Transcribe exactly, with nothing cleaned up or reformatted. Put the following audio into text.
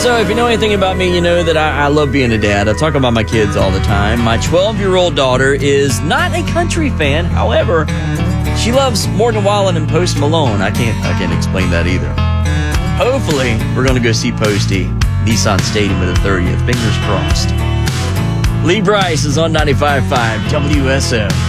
So if you know anything about me, you know that I, I love being a dad. I talk about my kids all the time. My twelve-year-old daughter is not a country fan. However, she loves Morgan Wallen and Post Malone. I can't, I can't explain that either. Hopefully, we're going to go see Posty, Nissan Stadium at the thirtieth. Fingers crossed. Lee Brice is on ninety-five point five W S M.